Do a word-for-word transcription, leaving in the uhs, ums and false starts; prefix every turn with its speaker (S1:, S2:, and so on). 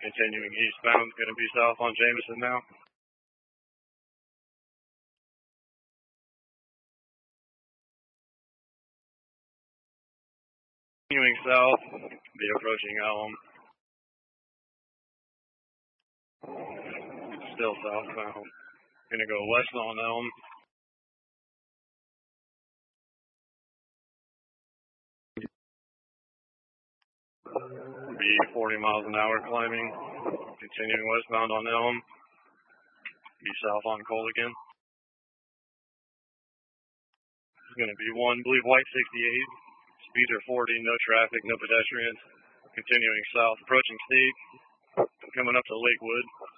S1: Continuing eastbound, going to be south on Jameson now. Continuing south, be approaching Elm. Still southbound. Going to go west on Elm. Be forty miles an hour climbing. Continuing westbound on Elm. Be south on Colligan. It's going to be one, believe white sixty-eight. Speeds are forty, no traffic, no pedestrians. Continuing south, approaching State. Coming up to Lakewood.